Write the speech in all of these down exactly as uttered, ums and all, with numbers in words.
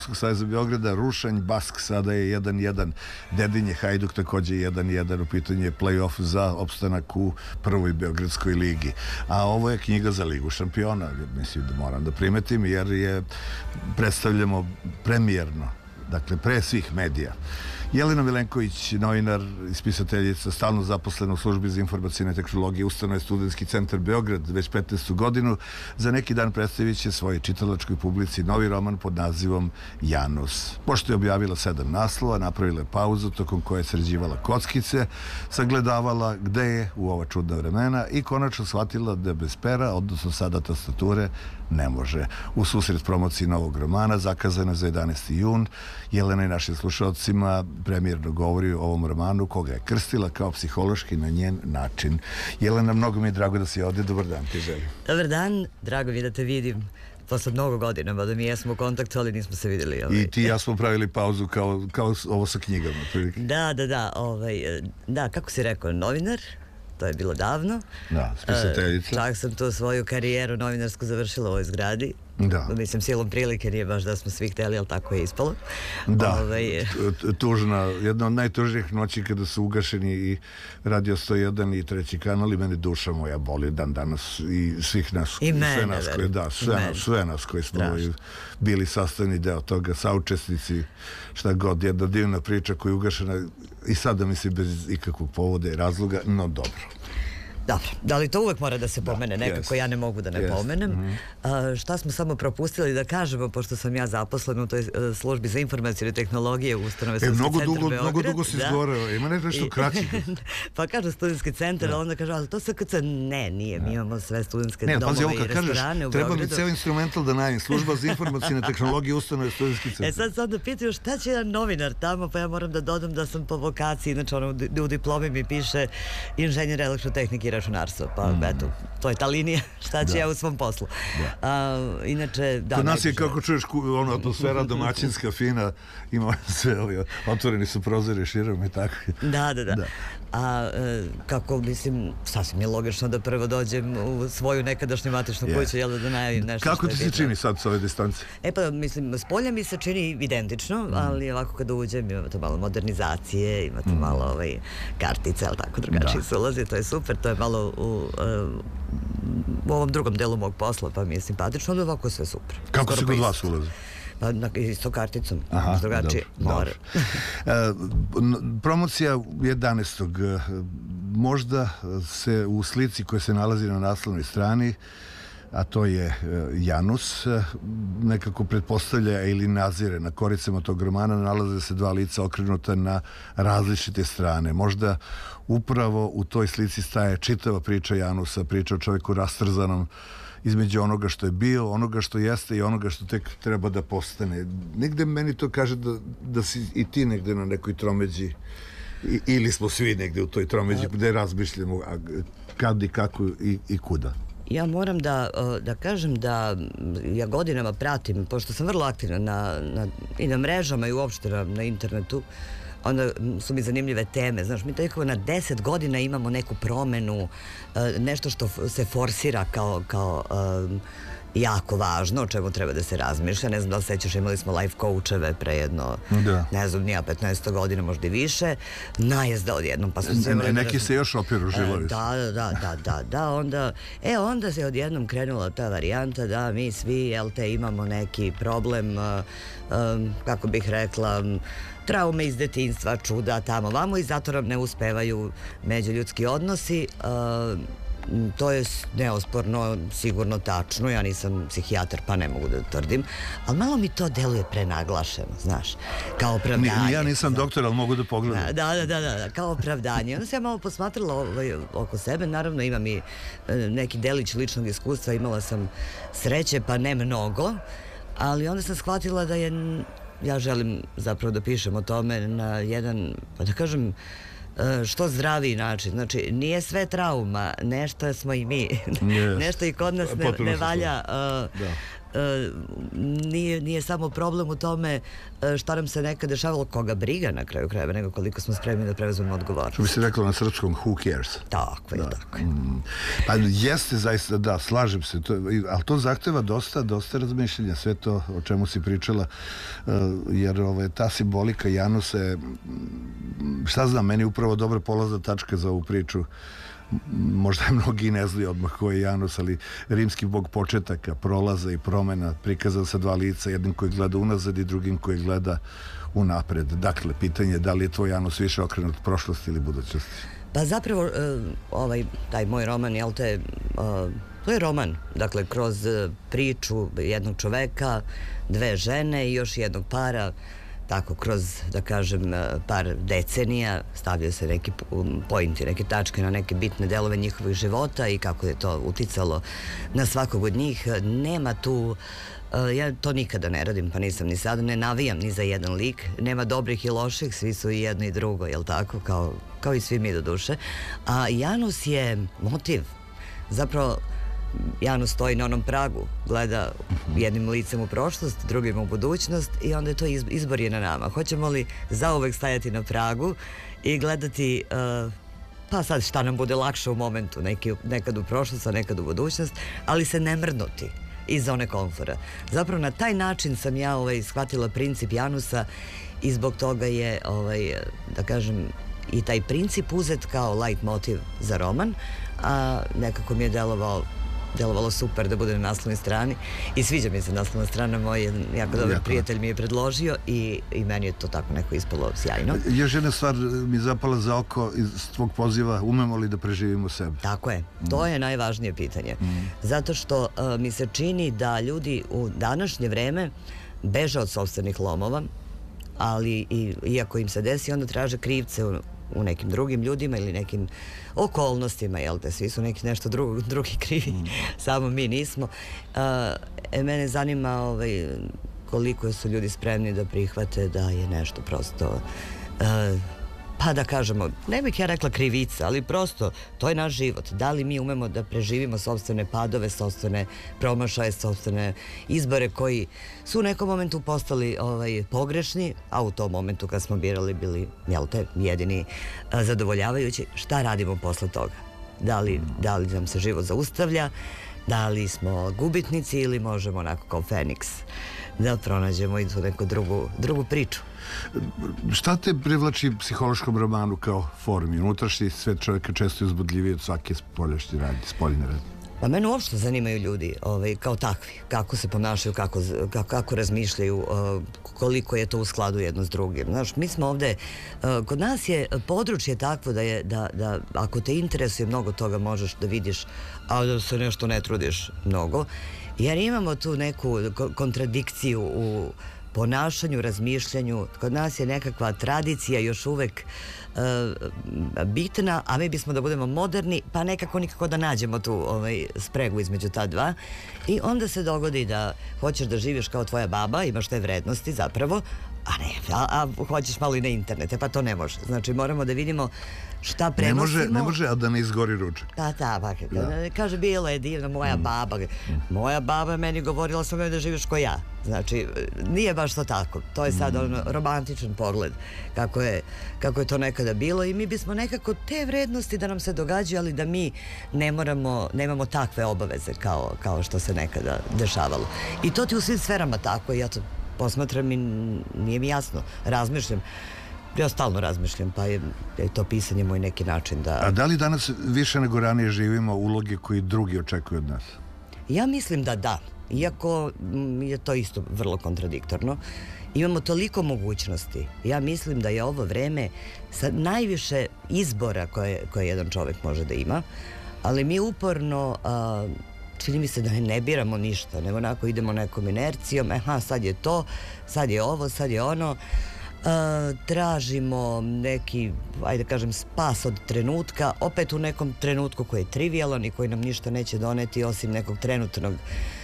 Saveza Beograda, Rušanj, Bask sada je jedan jedan, Dedinje, Hajduk takođe jedan jedan, u pitanju je play-off za opstanak u prvoj Beogradskoj ligi. A ovo je knjiga za Ligu šampiona, mislim da moram da primetim, jer je predstavljamo premijerno, dakle pre svih medija. Jelena Milenković, novinar, ispisateljica, stalno zaposlena u službi za informacijne tehnologije, ustanove Studentski centar Beograd, već petnaestu godinu, za neki dan predstavit će svojoj čitalačkoj publici novi roman pod nazivom Janus. Pošto je objavila sedam naslova, napravila je pauzu tokom koje je sređivala kockice, sagledavala gde je u ova čudna vremena i konačno shvatila da bez pera, odnosno sada tastature, ne može. U susret promociji novog romana, zakazana za jedanaesti jun, Jelena i našim slušalcima premijerno govori o ovom romanu, koga je krstila kao psihološki na njen način. Jelena, mnogo mi je drago da si ovdje. Dobar dan ti želim. Dobar dan, drago mi je da te vidim posle mnogo godina, da mi jesmo u kontaktu, ali nismo se vidjeli. Ovaj. I ti i ja smo pravili pauzu kao, kao ovo sa knjigama. Da, da, da, ovaj, da, kako si rekao, novinar, to je bilo davno. Da, spisateljica. Čak sam tu svoju karijeru novinarsku završila u ovoj zgradi. Da. Mislim, silom prilike, nije baš da smo svi hteli, ali tako je ispalo. Da, Ove... tužna, jedna od najtužnijih noći kada su ugašeni i Radio sto jedan i treći kanal i mene duša moja boli dan danas i svih nas. I mene, sve nas koji, da, sve, nas, sve nas koji smo Strašno. bili sastavni deo toga, saučesnici, šta god, jedna divna priča koja je ugašena i sada mislim bez ikakvog povoda i razloga, no dobro. Dobro, da li to uvek mora da se pomene? Nekako ja ne mogu da ne pomenem. Šta smo samo propustili da kažemo, pošto sam ja zaposlena u toj službi za informacijne tehnologije u ustanove Studentski centar Beograd. Mnogo dugo si izgovorila, ima nešto kraći. Pa kaže Studentski centar, a onda kaže, ali to se kad se, ne, nije, mi imamo sve studentske domove i restorane u Beogradu. Treba mi ceo instrumental da najim, služba za informacijne tehnologije, ustanove Studentski centar. E sad sad da pitaju šta će jedan novinar tamo, pa ja moram da dodam da sam po vokaciji, inače ono u diplomi mi piše inženjer elektrotehnike i računarstvo, pa eto, to je ta linija, šta ću ja u svom poslu. Inače, da... Kod nas je, kako čuješ, ono, atmosfera domaćinska, fina, ima sve, otvoreni su prozori širom i tako. Da, da, da. A kako, mislim, sasvim je logično da prvo dođem u svoju nekadašnju matičnu kuću, jel da najavim nešto što je bitno. Kako ti se čini sad s ove distance? E pa, mislim, s polja mi se čini identično, ali ovako kada uđem ima to malo modernizacije, ima to malo kartice, ali tako drugačije se ulazi, to je super, to je malo u ovom drugom delu mog posla, pa mi je simpatično, ali ovako sve super. Kako se kod vas ulazi? Pa isto karticom, drugačije, mora. Promocija jedanaestog Možda se u slici koja se nalazi na naslovnoj strani, a to je Janus, nekako pretpostavlja ili nazire na koricama tog romana, nalaze se dva lica okrenuta na različite strane. Možda upravo u toj slici staje čitava priča Janusa, priča o čovjeku rastrzanom između onoga što je bio, onoga što jeste i onoga što tek treba da postane. Negde meni to kaže da, da si i ti negde na nekoj tromeđi, I, ili smo svi negde u toj tromeđi gde razmišljamo kad i kako i, i kuda. Ja moram da, da kažem da ja godinama pratim, pošto sam vrlo aktivna na, na, i na mrežama i uopšte na, na internetu, onda su mi zanimljive teme. Znaš, mi tako na deset godina imamo neku promenu, nešto što se forsira kao, kao um, jako važno, o čemu treba da se razmišlja. Ne znam da li sećaš, imali smo life coacheve pre jedno, ne znam, nija petnaest godina, možda i više, najezda odjednom, pa su se... Neki se još opiru žilovi. Da, da, da, da, da, onda, e, onda se odjednom krenula ta varijanta da mi svi, jel te, imamo neki problem, kako bih rekla, traume iz detinjstva, čuda, tamo, vamo, i zato nam ne uspevaju međuljudski odnosi. To je neosporno, sigurno tačno, ja nisam psihijatar pa ne mogu da tvrdim, ali malo mi to deluje prenaglašeno, znaš, kao opravdanje. Ja nisam doktor, ali mogu da pogledam. Da, da, da, da, kao opravdanje. Onda sam ja malo posmatrala oko sebe, naravno imam i neki delić ličnog iskustva, imala sam sreće pa ne mnogo, ali onda sam shvatila da je, ja želim zapravo da pišem o tome na jedan, pa da kažem, što zdraviji način. Znači, nije sve trauma, nešto smo i mi. Nešto i kod nas ne valja nije, nije samo problem u tome šta nam se nekad dešavalo, koga briga na kraju krajeva, nego koliko smo spremni da preuzmemo odgovornost. Što bi se reklo na srpskom, who cares? Tako je, da. tako je. Mm. Pa jeste zaista, da, slažem se, to, ali to zahteva dosta, dosta razmišljenja, sve to o čemu si pričala, jer ove, ta simbolika Januse, šta znam, meni je upravo dobra polazna tačka za ovu priču. Možda je mnogi ne znaju odmah ko je Janus, ali rimski bog početaka, prolaza i promena, prikazan sa dva lica, jednim koji gleda unazad i drugim koji gleda unapred. Dakle, pitanje je da li je tvoj Janus više okrenut prošlosti ili budućnosti? Pa zapravo, ovaj, taj moj roman, jel te, to je roman, dakle, kroz priču jednog čoveka, dve žene i još jednog para, tako, kroz, da kažem, par decenija stavljaju se neki pointi, neke tačke na neke bitne delove njihovih života i kako je to uticalo na svakog od njih. Nema tu, ja to nikada ne radim, pa nisam ni sad, ne navijam ni za jedan lik, nema dobrih i loših, svi su i jedno i drugo, jel tako, kao, kao i svi mi do duše. A Janus je motiv, zapravo, Janus stoji na onom pragu, gleda jednim licem u prošlost, drugim u budućnost i onda je to izbor je na nama. Hoćemo li zauvek stajati na pragu i gledati uh, pa sad šta nam bude lakše u momentu, neki, nekad u prošlost, a nekad u budućnost, ali se ne mrdnuti iz zone komfora. Zapravo na taj način sam ja ovaj, shvatila princip Janusa i zbog toga je, ovaj, da kažem, i taj princip uzet kao light motiv za roman, a nekako mi je delovao delovalo super da bude na naslovnoj strani i sviđa mi se naslovna strana, moj jako dobar prijatelj mi je predložio i, i meni je to tako neko ispalo sjajno. Još jedna stvar mi je zapala za oko iz tvog poziva, umemo li da preživimo sebe? Tako je, to je najvažnije pitanje. Mm. Zato što uh, mi se čini da ljudi u današnje vreme beže od sopstvenih lomova, ali i, iako im se desi, onda traže krivce u, u nekim drugim ljudima ili nekim okolnostima, jel te, svi su neki nešto drugo, drugi krivi, mm. samo mi nismo. Uh, e, mene zanima ovaj, koliko su ljudi spremni da prihvate da je nešto prosto, uh, pa da kažemo, ne bih ja rekla krivica, ali prosto, to je naš život. Da li mi umemo da preživimo sopstvene padove, sopstvene promašaje, sopstvene izbore koji su u nekom momentu postali ovaj, pogrešni, a u tom momentu kad smo birali bili, jel te, jedini a, zadovoljavajući, šta radimo posle toga? Da li, da li nam se život zaustavlja, da li smo gubitnici ili možemo onako kao Feniks da pronađemo i tu neku drugu, drugu priču. Šta te privlači psihološkom romanu kao formi? Unutrašnji svet čovjeka često je uzbudljiviji od svake spoljašnje radnje, spoljne radnje. Pa mene uopšte zanimaju ljudi ovaj, kao takvi, kako se ponašaju, kako, kako, kako razmišljaju, uh, koliko je to u skladu jedno s drugim. Znaš, mi smo ovde, uh, kod nas je područje takvo da je, da, da ako te interesuje mnogo toga možeš da vidiš, a da se nešto ne trudiš mnogo, jer imamo tu neku kontradikciju u ponašanju, razmišljanju. Kod nas je nekakva tradicija još uvek uh, bitna, a mi bismo da budemo moderni, pa nekako nikako da nađemo tu ovaj, spregu između ta dva. I onda se dogodi da hoćeš da živiš kao tvoja baba, imaš te vrednosti zapravo, a ne, a, a hoćeš malo i na internete, pa to ne može. Znači moramo da vidimo šta prenosimo. Ne može, ne može, a da ne izgori ručak. Pa ta, pa, da. Kaže, bila je divna moja mm. baba. Moja baba meni govorila sam da živiš ko ja. Znači, nije baš to tako. To je sad mm. ono, romantičan pogled kako je, kako je to nekada bilo i mi bismo nekako te vrednosti da nam se događaju, ali da mi ne moramo, nemamo takve obaveze kao, kao što se nekada dešavalo. I to ti u svim sferama tako i ja to posmatram i nije mi jasno. Razmišljam. Ja stalno razmišljam, pa je, je to pisanje moj neki način da... A da li danas više nego ranije živimo uloge koji drugi očekuju od nas? Ja mislim da da, iako je to isto vrlo kontradiktorno. Imamo toliko mogućnosti. Ja mislim da je ovo vreme sa najviše izbora koje, koje jedan čovjek može da ima, ali mi uporno... A, čini mi se da ne biramo ništa, nego onako idemo nekom inercijom, aha, sad je to, sad je ovo, sad je ono. Uh, tražimo neki, ajde kažem, spas od trenutka, opet u nekom trenutku koji je trivialan i koji nam ništa neće doneti osim nekog trenutnog,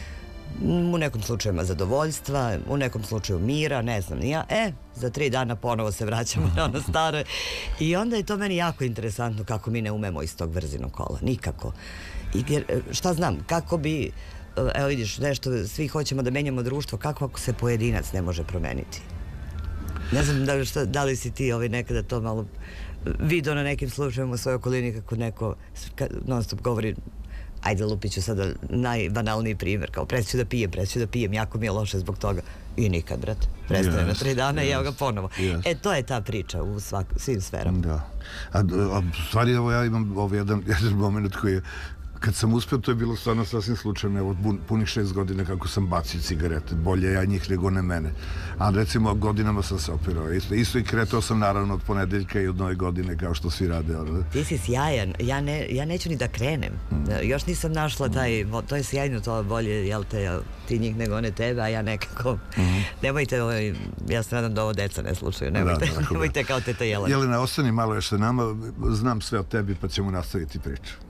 u nekom slučajima zadovoljstva, u nekom slučaju mira, ne znam ni ja. E, za tri dana ponovo se vraćamo na ono staro. I onda je to meni jako interesantno kako mi ne umemo iz tog vrzinog kola. Nikako. I šta znam, kako bi evo vidiš, nešto, svi hoćemo da menjamo društvo, kako ako se pojedinac ne može promeniti? Ne znam da li, šta, da li si ti ovaj, nekada to malo vidio na nekim slučajima u svojoj okolini kako neko non stop govori, ajde lupit ću sada najbanalniji primjer, kao preću da pijem, preću da pijem, jako mi je loše zbog toga. I nikad, brat. Prestane yes, na tri dana yes, i evo ga ponovo. Yes. E, to je ta priča u svak, svim sferama. Da. A, a stvari, evo ja imam ovaj jedan, jedan moment koji je, kad sam uspio, to je bilo stvarno sasvim slučajno, evo, punih šest godina kako sam bacio cigarete, bolje ja njih nego ne mene. A recimo, godinama sam se opirao. Isto, isto i kretao sam naravno od ponedeljka i od nove godine, kao što svi rade. Ono. Ti si sjajan, ja, ne, ja neću ni da krenem. Mm. Još nisam našla taj, to je sjajno, to bolje, jel te, ti njih nego one tebe, a ja nekako, mm. nemojte, ovaj, ja se nadam da ovo deca ne slušaju, nemojte, da, nemojte kao teta Jelena. Jelena, ostani malo još sa nama, znam sve o tebi, pa ćemo nastaviti priču.